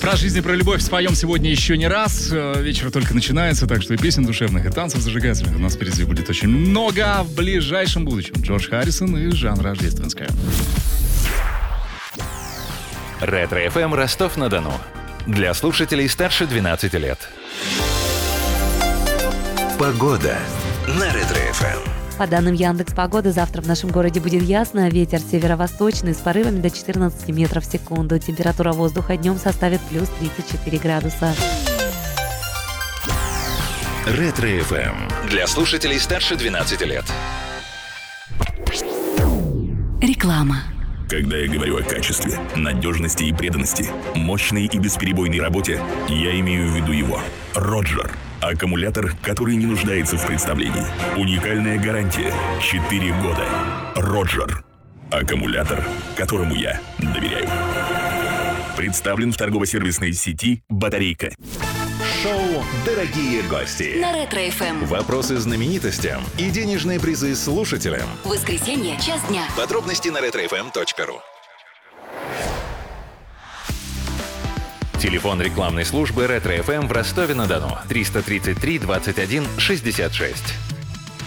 Про жизнь и про любовь споем сегодня еще не раз. Вечер только начинается, так что и песен душевных, и танцев зажигательных у нас впереди будет очень много в ближайшем будущем. Джордж Харрисон и Жанна Рождественская. Ретро-ФМ Ростов-на-Дону. Для слушателей старше 12 лет. Погода на Ретро-ФМ. По данным Яндекс.Погоды, завтра в нашем городе будет ясно. Ветер северо-восточный с порывами до 14 метров в секунду. Температура воздуха днем составит плюс 34 градуса. Ретро-ФМ. Для слушателей старше 12 лет. Реклама. Когда я говорю о качестве, надежности и преданности, мощной и бесперебойной работе, я имею в виду его. Роджер. Аккумулятор, который не нуждается в представлении. Уникальная гарантия. 4 года. Роджер. Аккумулятор, которому я доверяю. Представлен в торгово-сервисной сети «Батарейка». Шоу «Дорогие гости». На Ретро-ФМ. Вопросы знаменитостям и денежные призы слушателям. Воскресенье, час дня. Подробности на retrofm.ru. Телефон рекламной службы Ретро-ФМ в Ростове-на-Дону. 333 21 66.